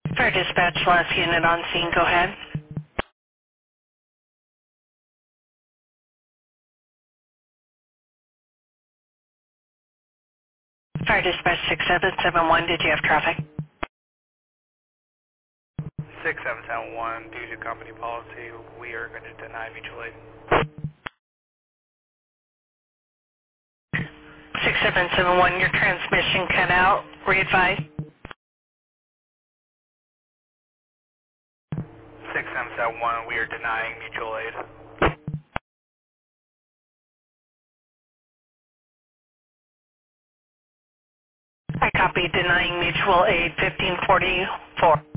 Fire dispatch, last unit on scene, go ahead. Fire dispatch 6771, did you have traffic? 6771, due to company policy, we are going to deny mutual aid. 6771, your transmission cut out. Re-advise. 6771, we are denying mutual aid. I copy denying mutual aid 1544.